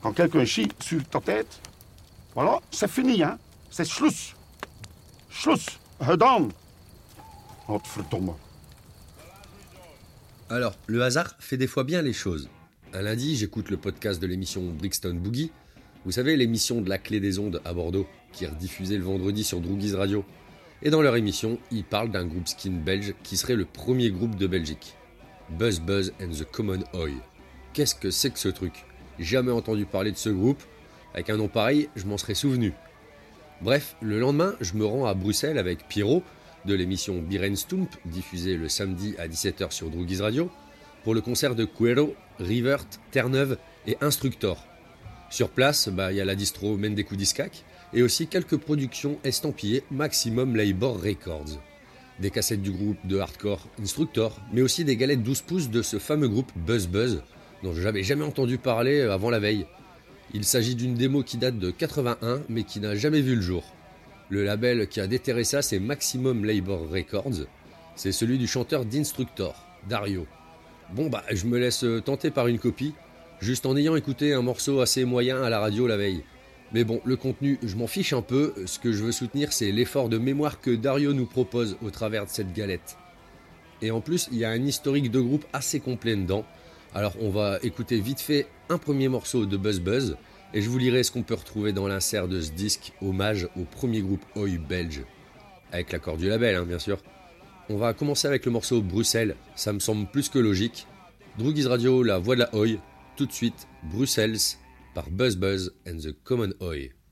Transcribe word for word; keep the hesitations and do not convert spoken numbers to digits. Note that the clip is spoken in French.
Quand quelqu'un chie sur ta tête, voilà, c'est fini, hein. C'est Schluss. Schluss. Gedaan. Godverdomme. Alors, le hasard fait des fois bien les choses. Un lundi, j'écoute le podcast de l'émission Brixton Boogie. Vous savez, l'émission de la Clé des Ondes à Bordeaux, qui est rediffusée le vendredi sur Droogies Radio. Et dans leur émission, ils parlent d'un groupe skin belge qui serait le premier groupe de Belgique. Buzz Buzz and the Common Oi. Qu'est-ce que c'est que ce truc ? Jamais entendu parler de ce groupe. Avec un nom pareil, je m'en serais souvenu. Bref, le lendemain, je me rends à Bruxelles avec Pierrot, de l'émission Birenstump, diffusée le samedi à dix-sept heures sur Droogies Radio, pour le concert de Quero, Rivert, Terre-Neuve et Instructor. Sur place, bah, y a la distro Mendekoudiskak et aussi quelques productions estampillées Maximum Labor Records. Des cassettes du groupe de hardcore Instructor, mais aussi des galettes douze pouces de ce fameux groupe Buzz Buzz, dont je n'avais jamais entendu parler avant la veille. Il s'agit d'une démo qui date de quatre-vingt-un, mais qui n'a jamais vu le jour. Le label qui a déterré ça, c'est Maximum Labor Records. C'est celui du chanteur d'Instructor, Dario. Bon bah, je me laisse tenter par une copie, juste en ayant écouté un morceau assez moyen à la radio la veille. Mais bon, le contenu, je m'en fiche un peu. Ce que je veux soutenir, c'est l'effort de mémoire que Dario nous propose au travers de cette galette. Et en plus, il y a un historique de groupe assez complet dedans. Alors on va écouter vite fait un premier morceau de Buzz Buzz, et je vous lirai ce qu'on peut retrouver dans l'insert de ce disque, hommage au premier groupe Oi belge. Avec l'accord du label, hein, bien sûr. On va commencer avec le morceau Bruxelles, ça me semble plus que logique. Droogies Radio, la voix de la Oi, tout de suite Bruxelles par Buzz Buzz and the Common Oi.